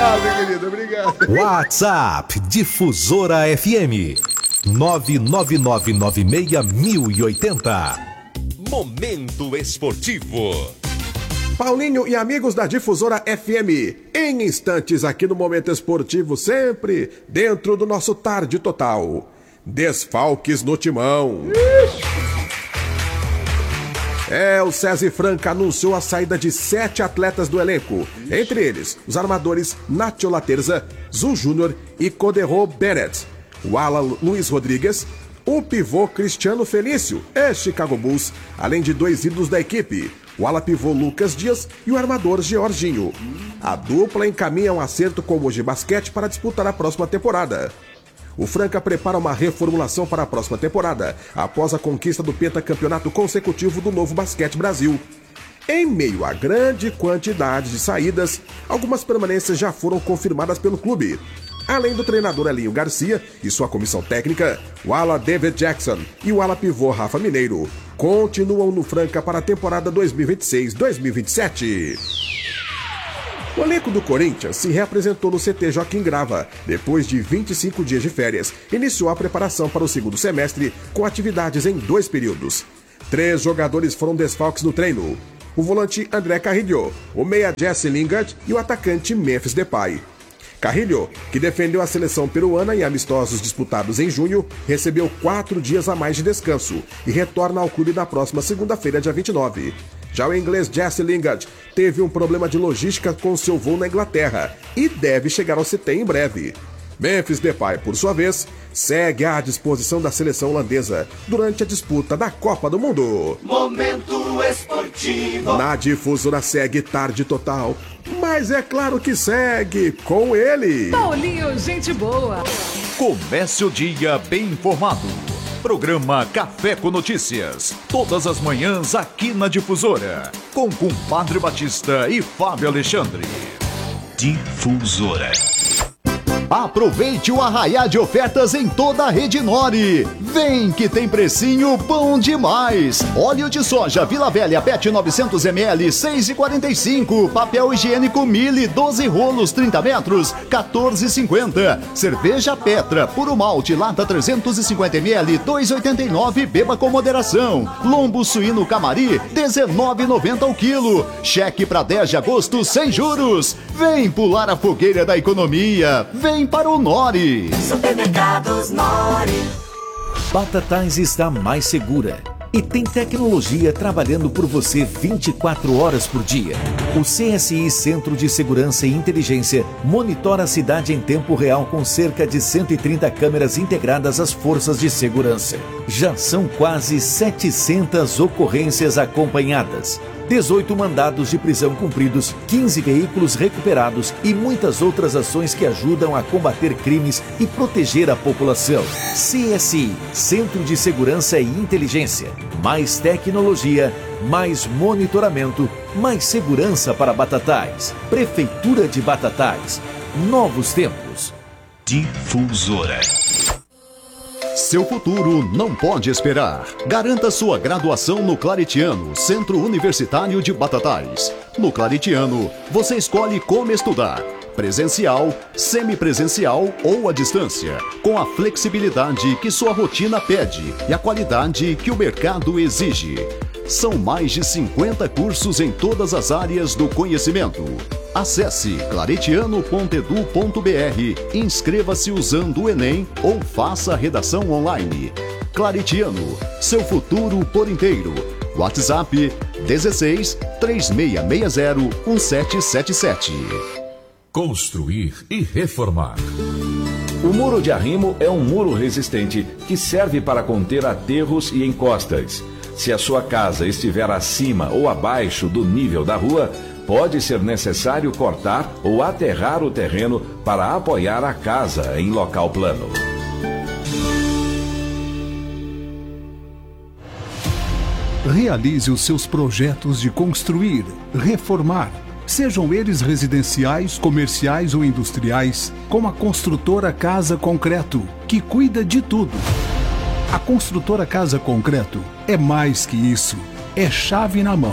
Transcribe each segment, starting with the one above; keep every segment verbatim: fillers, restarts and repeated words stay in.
Obrigado, querido, obrigado. WhatsApp Difusora F M nove nove nove nove seis mil e oitenta. Momento Esportivo. Paulinho e amigos da Difusora F M, em instantes aqui no Momento Esportivo, sempre dentro do nosso Tarde Total. Desfalques no timão. É, o César Franca anunciou a saída de sete atletas do elenco, entre eles os armadores Nacho Laterza, Zul Júnior e Coderro Bennett, o ala Luiz Rodrigues, o pivô Cristiano Felício, ex-Chicago Bulls, além de dois ídolos da equipe, o ala pivô Lucas Dias e o armador Georginho. A dupla encaminha um acerto com o Mogi Basquete para disputar a próxima temporada. O Franca prepara uma reformulação para a próxima temporada, após a conquista do pentacampeonato consecutivo do Novo Basquete Brasil. Em meio à grande quantidade de saídas, algumas permanências já foram confirmadas pelo clube. Além do treinador Elinho Garcia e sua comissão técnica, o ala David Jackson e o ala pivô Rafa Mineiro continuam no Franca para a temporada dois mil e vinte e seis dois mil e vinte e sete. O elenco do Corinthians se reapresentou no C T Joaquim Grava. Depois de vinte e cinco dias de férias, iniciou a preparação para o segundo semestre com atividades em dois períodos. Três jogadores foram desfalques no treino: o volante André Carrillo, o meia Jesse Lingard e o atacante Memphis Depay. Carrillo, que defendeu a seleção peruana em amistosos disputados em junho, recebeu quatro dias a mais de descanso e retorna ao clube na próxima segunda-feira, dia vinte e nove. Já o inglês Jesse Lingard teve um problema de logística com seu voo na Inglaterra e deve chegar ao C T em breve. Memphis Depay, por sua vez, segue à disposição da seleção holandesa durante a disputa da Copa do Mundo. Momento Esportivo. Na Difusora segue Tarde Total, mas é claro que segue com ele, Paulinho, gente boa. Comece o dia bem informado. Programa Café com Notícias, todas as manhãs aqui na Difusora, com Compadre Batista e Fábio Alexandre. Difusora. Aproveite o arraiá de ofertas em toda a rede Nori. Vem que tem precinho bom demais. Óleo de soja Vila Velha P E T novecentos mililitros, seis reais e quarenta e cinco. Papel higiênico Mille, doze rolos, trinta metros, quatorze reais e cinquenta. Cerveja Petra, puro malte, lata trezentos e cinquenta mililitros, dois reais e oitenta e nove. Beba com moderação. Lombo suíno Camari, dezenove reais e noventa o quilo. Cheque para dez de agosto sem juros. Vem pular a fogueira da economia. Vem para o Nori. Supermercados Nori. Batatais está mais segura e tem tecnologia trabalhando por você vinte e quatro horas por dia. O C S I Centro de Segurança e Inteligência monitora a cidade em tempo real com cerca de cento e trinta câmeras integradas às forças de segurança. Já são quase setecentas ocorrências acompanhadas, dezoito mandados de prisão cumpridos, quinze veículos recuperados e muitas outras ações que ajudam a combater crimes e proteger a população. C S I, Centro de Segurança e Inteligência. Mais tecnologia, mais monitoramento, mais segurança para Batatais. Prefeitura de Batatais. Novos tempos. Difusora. Seu futuro não pode esperar. Garanta sua graduação no Claretiano, Centro Universitário de Batatais. No Claretiano, você escolhe como estudar: presencial, semipresencial ou à distância, com a flexibilidade que sua rotina pede e a qualidade que o mercado exige. São mais de cinquenta cursos em todas as áreas do conhecimento. Acesse claretiano ponto edu ponto br, inscreva-se usando o Enem ou faça a redação online. Claretiano, seu futuro por inteiro. WhatsApp dezesseis, três seis seis zero, um sete sete sete. Construir e reformar. O muro de arrimo é um muro resistente que serve para conter aterros e encostas. Se a sua casa estiver acima ou abaixo do nível da rua, pode ser necessário cortar ou aterrar o terreno para apoiar a casa em local plano. Realize os seus projetos de construir, reformar, sejam eles residenciais, comerciais ou industriais, com a construtora Casa Concreto, que cuida de tudo. A construtora Casa Concreto é mais que isso, é chave na mão.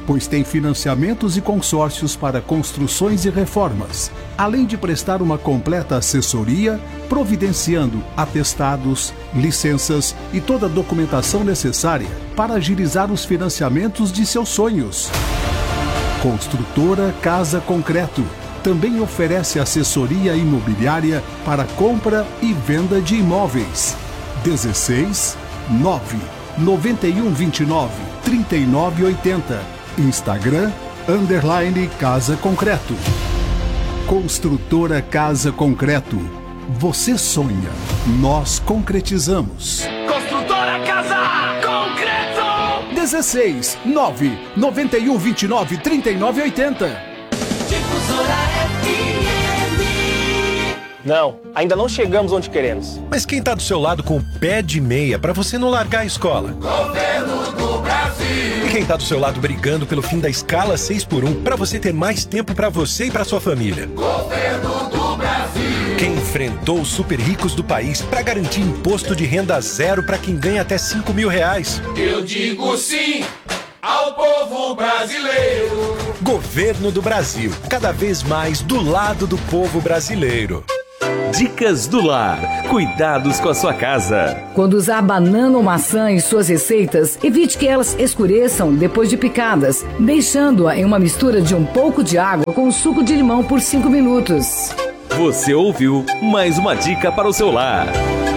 pois tem financiamentos e consórcios para construções e reformas, além de prestar uma completa assessoria, providenciando atestados, licenças e toda a documentação necessária para agilizar os financiamentos de seus sonhos. Construtora Casa Concreto também oferece assessoria imobiliária para compra e venda de imóveis. dezesseis nove noventa e um vinte e nove trinta e nove oitenta. Instagram, underline Casa Concreto. Construtora Casa Concreto. Você sonha, nós concretizamos. Construtora Casa Concreto. dezesseis nove noventa e um vinte e nove trinta e nove oitenta. Difusora F M. Não, ainda não chegamos onde queremos. Mas quem tá do seu lado com o pé de meia pra você não largar a escola? Governo do Brasil. E quem tá do seu lado brigando pelo fim da escala seis por um pra você ter mais tempo pra você e pra sua família? Governo do Brasil. Quem enfrentou os super ricos do país pra garantir imposto de renda zero pra quem ganha até cinco mil reais? Eu digo sim ao povo brasileiro. Governo do Brasil, cada vez mais do lado do povo brasileiro. Dicas do lar. Cuidados com a sua casa. Quando usar banana ou maçã em suas receitas, evite que elas escureçam depois de picadas, deixando-a em uma mistura de um pouco de água com suco de limão por cinco minutos. Você ouviu mais uma dica para o seu lar.